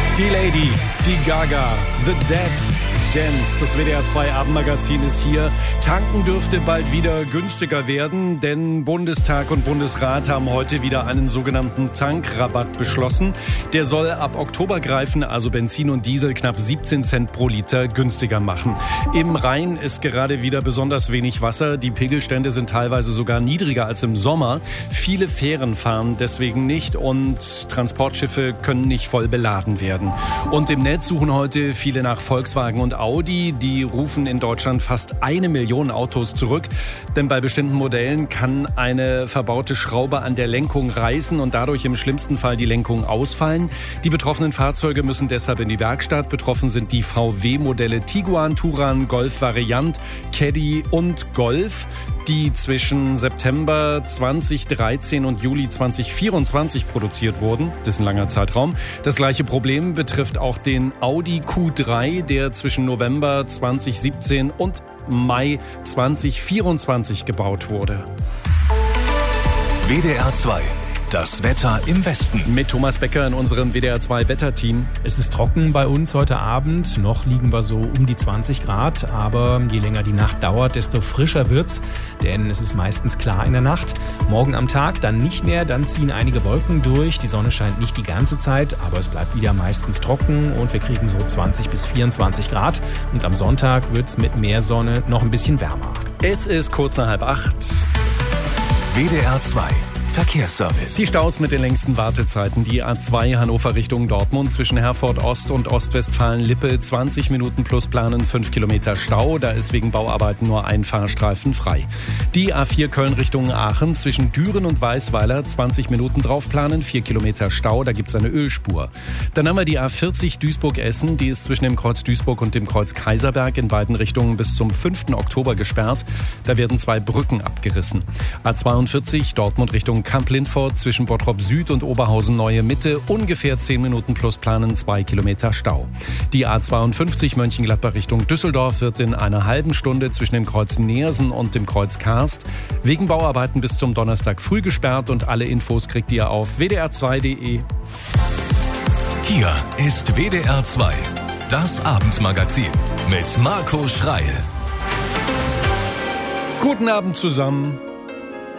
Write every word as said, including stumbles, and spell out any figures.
Die Lady, die Gaga, The Dead Dance. Das W D R zwei Abendmagazin ist hier. Tanken dürfte bald wieder günstiger werden, denn Bundestag und Bundesrat haben heute wieder einen sogenannten Tankrabatt beschlossen. Der soll ab Oktober greifen, also Benzin und Diesel knapp siebzehn Cent pro Liter günstiger machen. Im Rhein ist gerade wieder besonders wenig Wasser. Die Pegelstände sind teilweise sogar niedriger als im Sommer. Viele Fähren fahren deswegen nicht und Transportschiffe können nicht voll beladen werden. Und im Netz suchen heute viele nach Volkswagen und Audi. Die rufen in Deutschland fast eine Million Autos zurück. Denn bei bestimmten Modellen kann eine verbaute Schraube an der Lenkung reißen und dadurch im schlimmsten Fall die Lenkung ausfallen. Die betroffenen Fahrzeuge müssen deshalb in die Werkstatt. Betroffen sind die V W-Modelle Tiguan, Touran, Golf Variant, Caddy und Golf, die zwischen September zweitausenddreizehn und Juli zweitausendvierundzwanzig produziert wurden. Das ist ein langer Zeitraum. Das gleiche Problem betrifft auch den Audi Q drei, der zwischen November zweitausendsiebzehn und Mai zweitausendvierundzwanzig gebaut wurde. W D R zwei. Das Wetter im Westen. Mit Thomas Becker in unserem W D R zwei Wetterteam. Es ist trocken bei uns heute Abend. Noch liegen wir so um die zwanzig Grad. Aber je länger die Nacht dauert, desto frischer wird's. Denn es ist meistens klar in der Nacht. Morgen am Tag dann nicht mehr. Dann ziehen einige Wolken durch. Die Sonne scheint nicht die ganze Zeit. Aber es bleibt wieder meistens trocken. Und wir kriegen so zwanzig bis vierundzwanzig Grad. Und am Sonntag wird's mit mehr Sonne noch ein bisschen wärmer. Es ist kurz nach halb acht. W D R zwei. Verkehrsservice. Die Staus mit den längsten Wartezeiten. Die A zwei Hannover Richtung Dortmund zwischen Herford Ost und Ostwestfalen-Lippe. zwanzig Minuten plus planen, fünf Kilometer Stau. Da ist wegen Bauarbeiten nur ein Fahrstreifen frei. Die A vier Köln Richtung Aachen zwischen Düren und Weißweiler. zwanzig Minuten draufplanen, vier Kilometer Stau. Da gibt es eine Ölspur. Dann haben wir die A vierzig Duisburg-Essen. Die ist zwischen dem Kreuz Duisburg und dem Kreuz Kaiserberg in beiden Richtungen bis zum fünften Oktober gesperrt. Da werden zwei Brücken abgerissen. A zweiundvierzig Dortmund Richtung Kamp-Lindfort zwischen Bottrop Süd und Oberhausen Neue Mitte. Ungefähr zehn Minuten plus planen, zwei Kilometer Stau. Die A zweiundfünfzig Mönchengladbach Richtung Düsseldorf wird in einer halben Stunde zwischen dem Kreuz Neersen und dem Kreuz Karst wegen Bauarbeiten bis zum Donnerstag früh gesperrt. Und alle Infos kriegt ihr auf w d r zwei punkt d e. Hier ist W D R zwei, das Abendmagazin mit Marco Schreil. Guten Abend zusammen.